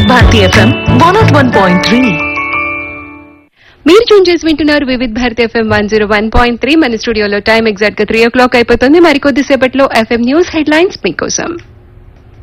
వివిధ భారతి FM 101.3. మీరు tune చేసి వింటున్నారు వివిధ్ భారతి FM 101.3. మన స్టూడియోలో టైం ఎగ్జాక్ట్ గా 3 o'clock అయిపోతుంది. మరికొద్దిసేపట్లో FM న్యూస్ హెడ్లైన్స్ మీకోసం.